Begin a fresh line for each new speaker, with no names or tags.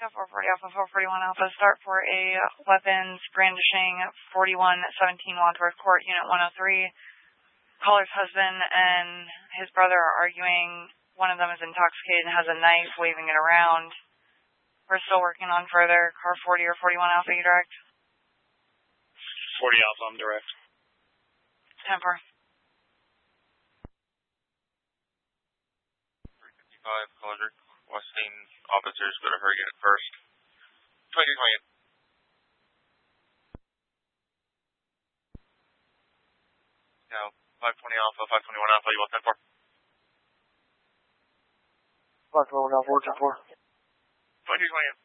Scott 440 Alpha 441 Alpha, start for a weapons brandishing 4117 Wadsworth Court, Unit 103. Caller's husband and his brother are arguing. One of them is intoxicated and has a knife, waving it around. We're still working on further. Car 40 or 41 Alpha, you direct?
40 Alpha, I'm direct.
10-4.
355, caller requesting officers go to her unit first. 2228. Now, 520 Alpha, 521 Alpha, you want 10-4?
521 Alpha, 10-4.
2228.